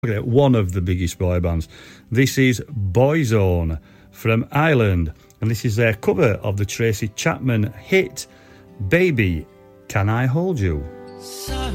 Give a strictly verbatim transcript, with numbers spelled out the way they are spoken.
One of the biggest boy bands. This is Boyzone from Ireland, and this is their cover of the Tracy Chapman hit Baby, Can I Hold You?